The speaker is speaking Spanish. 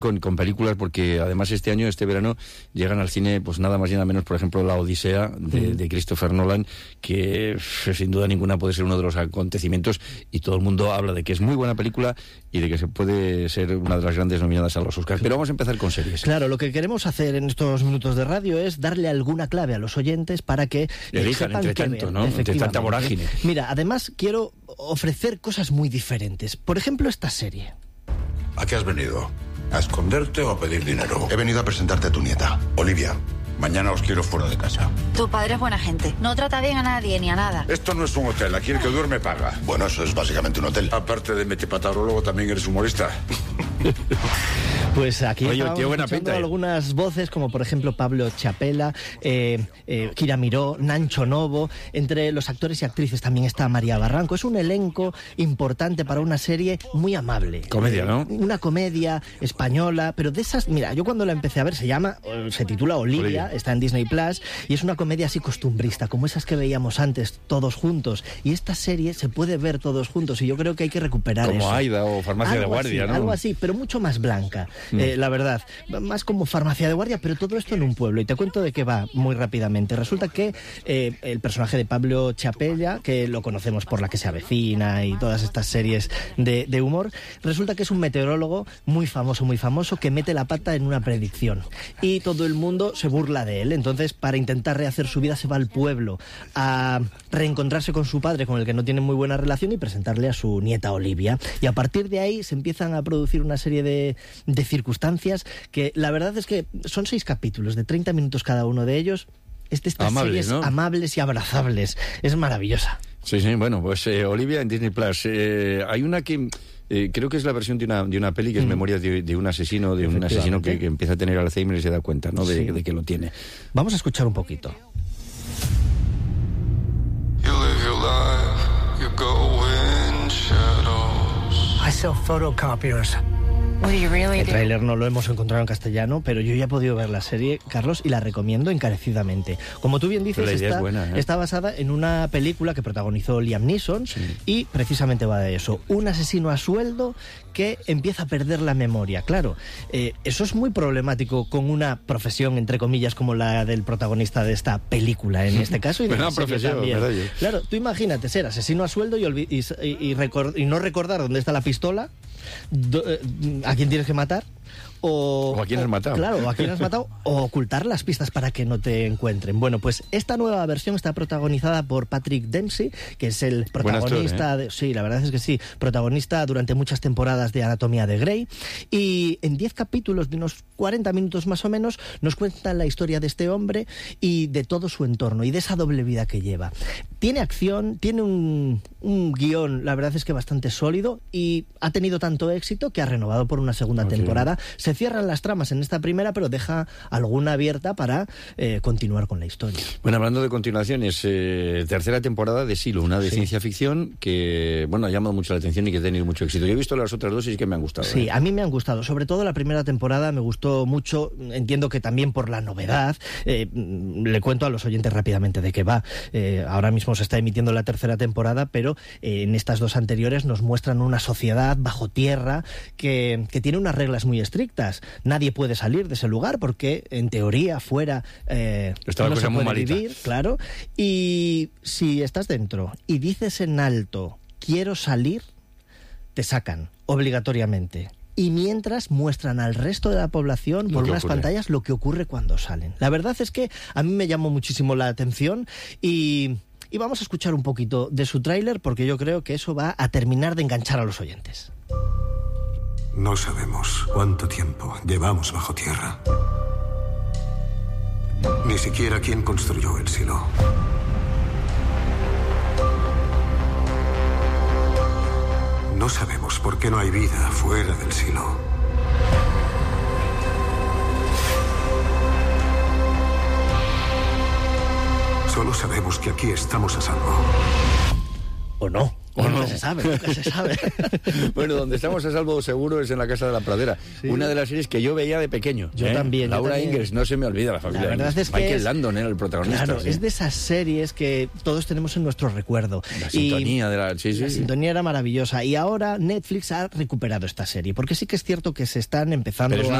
con películas, porque además este verano llegan al cine pues nada más y nada menos, por ejemplo, La Odisea de Christopher Nolan, que sin duda ninguna puede ser uno de los acontecimientos, y todo el mundo habla de que es muy buena película y de que se puede ser una de las grandes nominadas a los Oscars. Pero vamos a empezar con series. Claro, lo que queremos hacer en estos minutos de radio es darle alguna clave a los oyentes para que elijan entre tanto, ¿no? Entre tanta vorágine. Mira, además quiero ofrecer cosas muy diferentes. Por ejemplo, esta serie. ¿A qué has venido? ¿A esconderte o a pedir dinero? He venido a presentarte a tu nieta. Olivia, mañana os quiero fuera de casa. Tu padre es buena gente. No trata bien a nadie ni a nada. Esto no es un hotel. Aquí el que duerme paga. Bueno, eso es básicamente un hotel. Aparte de metepataurólogo, también eres humorista. Pues aquí estamos escuchando algunas voces, como por ejemplo Pablo Chapela, Kira Miró, Nancho Novo. Entre los actores y actrices también está María Barranco. Es un elenco importante para una serie muy amable. Comedia, ¿no? Una comedia española, pero de esas... Mira, yo cuando la empecé a ver se titula Olivia, está en Disney Plus, y es una comedia así costumbrista, como esas que veíamos antes, todos juntos. Y esta serie se puede ver todos juntos, y yo creo que hay que recuperar como eso. Como Aida o Farmacia de Guardia, ¿no? Algo así, pero mucho más blanca. La verdad, más como Farmacia de Guardia, pero todo esto en un pueblo. Y te cuento de qué va muy rápidamente. Resulta que el personaje de Pablo Chapella, que lo conocemos por La que se avecina y todas estas series de humor, resulta que es un meteorólogo muy famoso, que mete la pata en una predicción. Y todo el mundo se burla de él. Entonces, para intentar rehacer su vida, se va al pueblo a reencontrarse con su padre, con el que no tiene muy buena relación, y presentarle a su nieta Olivia. Y a partir de ahí se empiezan a producir una serie de circunstancias que la verdad es que son 6 capítulos de 30 minutos cada uno de ellos. Estas series, ¿no? Amables y abrazables. Es maravillosa. Sí, bueno, pues Olivia en Disney Plus. Hay una que creo que es la versión de una peli que es Memoria de un asesino, que empieza a tener Alzheimer y se da cuenta, ¿no? De que lo tiene. Vamos a escuchar un poquito. You live your life, you go in shadows. I sell photocopiers. El tráiler no lo hemos encontrado en castellano, pero yo ya he podido ver la serie, Carlos, y la recomiendo encarecidamente. Como tú bien dices, está basada en una película que protagonizó Liam Neeson, y precisamente va de eso. Un asesino a sueldo que empieza a perder la memoria. Claro, eso es muy problemático con una profesión, entre comillas, como la del protagonista de esta película, en este caso, y de la serie también. Claro, tú imagínate ser asesino a sueldo y no recordar dónde está la pistola, a quién tienes que matar, o a quién has matado. Claro, a quién has matado, o ocultar las pistas para que no te encuentren. Bueno, pues esta nueva versión está protagonizada por Patrick Dempsey, que es el protagonista sí, la verdad es que sí, protagonista durante muchas temporadas de Anatomía de Grey, y en 10 capítulos de unos 40 minutos más o menos nos cuentan la historia de este hombre y de todo su entorno y de esa doble vida que lleva. Tiene acción, tiene un guión, la verdad es que bastante sólido, y ha tenido tanto éxito que ha renovado por una segunda temporada. Se cierran las tramas en esta primera, pero deja alguna abierta para continuar con la historia. Bueno, hablando de continuaciones, tercera temporada de Silo, una de ciencia ficción que, bueno, ha llamado mucho la atención y que ha tenido mucho éxito. Yo he visto las otras dos y es que me han gustado. Sí, a mí me han gustado. Sobre todo la primera temporada me gustó mucho. Entiendo que también por la novedad. Le cuento a los oyentes rápidamente de qué va. Ahora mismo se está emitiendo la tercera temporada, pero en estas dos anteriores nos muestran una sociedad bajo tierra que tiene unas reglas muy estrictas. Nadie puede salir de ese lugar porque, en teoría, fuera no se puede vivir, claro. Y si estás dentro y dices en alto, quiero salir, te sacan obligatoriamente. Y mientras muestran al resto de la población por unas pantallas lo que ocurre cuando salen. La verdad es que a mí me llamó muchísimo la atención y vamos a escuchar un poquito de su tráiler, porque yo creo que eso va a terminar de enganchar a los oyentes. No sabemos cuánto tiempo llevamos bajo tierra. Ni siquiera quién construyó el silo. No sabemos por qué no hay vida fuera del silo. Solo sabemos que aquí estamos a salvo. ¿O no? ¿O no? Nunca se sabe. Bueno, donde estamos a salvo seguro es en La Casa de la Pradera. Sí. Una de las series que yo veía de pequeño. Yo también. Laura Ingalls, no se me olvida la familia. La verdad Ingalls. es que Michael Landon era el protagonista. Claro, sí. es de esas series que todos tenemos en nuestro recuerdo. La sintonía de la... Sí, sí. La sintonía era maravillosa. Y ahora Netflix ha recuperado esta serie, porque sí que es cierto que se están empezando Pero es una